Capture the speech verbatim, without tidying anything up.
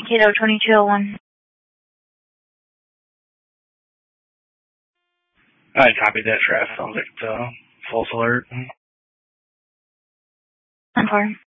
Kilo twenty-two oh one. I copied that, Trev. Sounds like it's uh, false alert. I'm fine.